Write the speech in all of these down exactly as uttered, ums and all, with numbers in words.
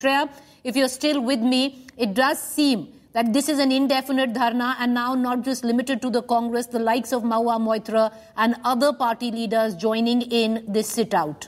Shreya, if you're still with me, it does seem that this is an indefinite dharna and now not just limited to the Congress, the likes of Mahua Moitra and other party leaders joining in this sit-out.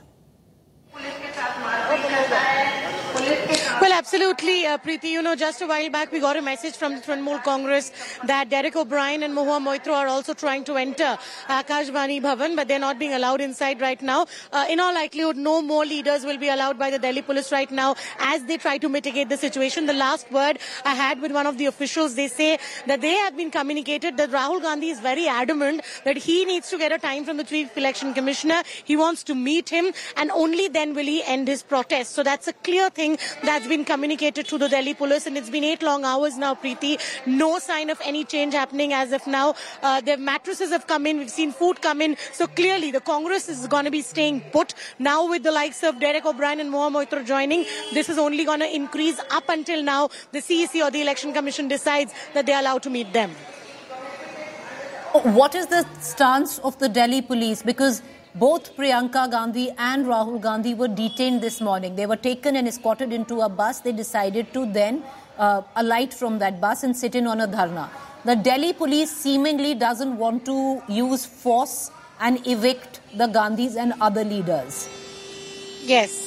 Well, absolutely, uh, Preeti. You know, just a while back, we got a message from the Trinamool Congress that Derek O'Brien and Mahua Moitra are also trying to enter Akashvani Bhavan, but they're not being allowed inside right now. Uh, in all likelihood, no more leaders will be allowed by the Delhi police right now as they try to mitigate the situation. The last word I had with one of the officials, they say that they have been communicated that Rahul Gandhi is very adamant that he needs to get a time from the Chief Election Commissioner. He wants to meet him, and only then will he end his protest. So that's a clear thing that's been communicated to the Delhi police, and it's been eight long hours now, Preeti. No sign of any change happening as of now. Uh, the mattresses have come in, we've seen food come in, so clearly the Congress is going to be staying put. Now with the likes of Derek O'Brien and Mahua Moitra joining, this is only going to increase up until now the C E C or the Election Commission decides that they're allowed to meet them. What is the stance of the Delhi police? Because both Priyanka Gandhi and Rahul Gandhi were detained this morning. They were taken and escorted into a bus. They decided to then uh, alight from that bus and sit in on a dharna. The Delhi police seemingly doesn't want to use force and evict the Gandhis and other leaders. Yes.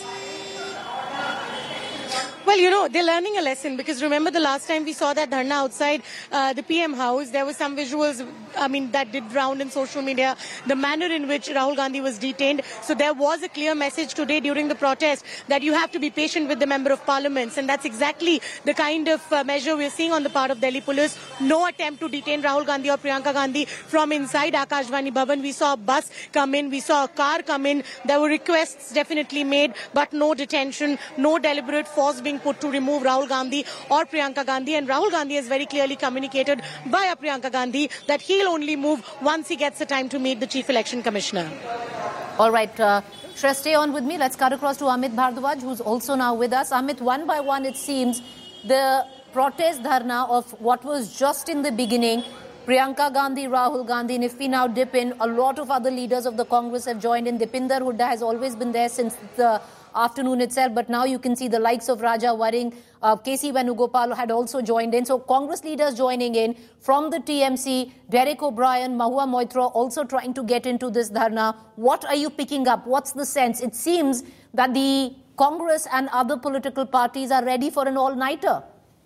Well, you know, they're learning a lesson, because remember the last time we saw that dharna outside uh, the P M house, there were some visuals, I mean, that did round in social media, the manner in which Rahul Gandhi was detained. So there was a clear message today during the protest that you have to be patient with the Member of Parliaments, and that's exactly the kind of uh, measure we're seeing on the part of Delhi police. No attempt to detain Rahul Gandhi or Priyanka Gandhi from inside Akashvani Bhavan. We saw a bus come in, we saw a car come in, there were requests definitely made, but no detention, no deliberate force being put to remove Rahul Gandhi or Priyanka Gandhi. And Rahul Gandhi has very clearly communicated via Priyanka Gandhi that he'll only move once he gets the time to meet the Chief Election Commissioner. All right, uh, Shreya, stay on with me. Let's cut across to Amit Bhardwaj, who's also now with us. Amit, one by one, it seems the protest dharna of what was just in the beginning, Priyanka Gandhi, Rahul Gandhi, and if we now dip in, a lot of other leaders of the Congress have joined in. Dipinder Hooda has always been there since the afternoon itself, but now you can see the likes of Raja Waring, uh, K C Venugopal had also joined in. So Congress leaders joining in from the T M C, Derek O'Brien, Mahua Moitra also trying to get into this dharna. What are you picking up? What's the sense? It seems that the Congress and other political parties are ready for an all-nighter.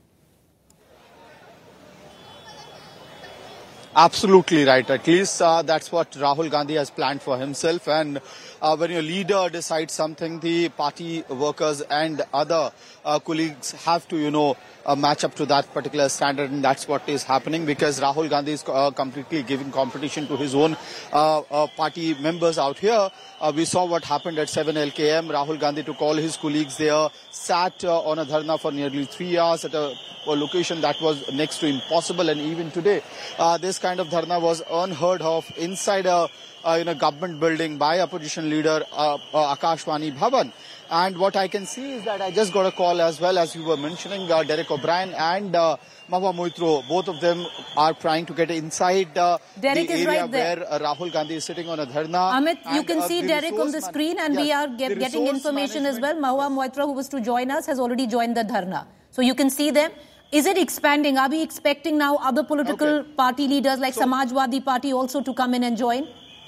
Absolutely right. At least uh, that's what Rahul Gandhi has planned for himself. And uh, when your leader decides something, the party workers and other uh, colleagues have to, you know, uh, match up to that particular standard. And that's what is happening, because Rahul Gandhi is uh, completely giving competition to his own uh, uh, party members out here. Uh, we saw what happened at seven L K M. Rahul Gandhi took all his colleagues there, sat uh, on a dharna for nearly three hours at a, a location that was next to impossible. And even today, uh, this kind of dharna was unheard of inside a uh, in a government building by opposition leader uh, uh, Akashvani Bhavan. And what I can see is that I just got a call as well, as you were mentioning, uh, Derek O'Brien and uh, Mahua Moitra, both of them are trying to get inside uh, the area right where uh, Rahul Gandhi is sitting on a dharna. Amit, and, you can uh, see Derek on the screen, and yes, we are get, getting information as well. Mahua Moitra, who was to join us, has already joined the dharna. So you can see them. Is it expanding? Are we expecting now other political okay. party leaders like so, Samajwadi Party also to come in and join?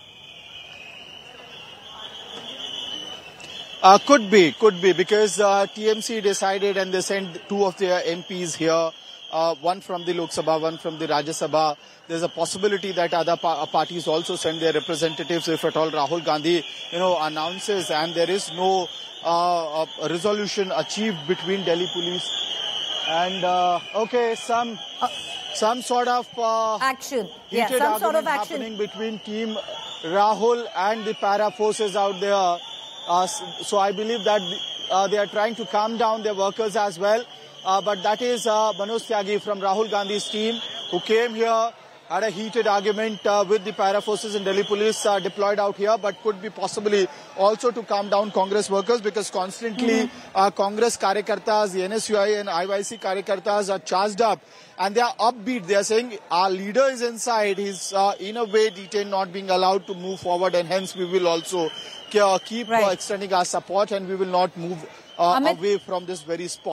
Uh, could be, could be, because uh, T M C decided and they sent two of their M Ps here, uh, one from the Lok Sabha, one from the Rajya Sabha. There's a possibility that other pa parties also send their representatives if at all Rahul Gandhi, you know, announces and there is no uh, uh, resolution achieved between Delhi police and, uh, okay, some uh, some sort of uh, action, yeah, some sort of action happening between Team Rahul and the para forces out there. Uh, so I believe that uh, they are trying to calm down their workers as well. Uh, but that is uh, Manoj Tyagi from Rahul Gandhi's team, who came here, had a heated argument uh, with the para forces and Delhi police uh, deployed out here, but could be possibly also to calm down Congress workers, because constantly mm-hmm. uh, Congress Karyakartas, the N S U I and I Y C Karyakartas are charged up. And they are upbeat. They are saying our leader is inside. He's uh, in a way detained, not being allowed to move forward, and hence we will also keep right. uh, extending our support, and we will not move uh, Amit- away from this very spot.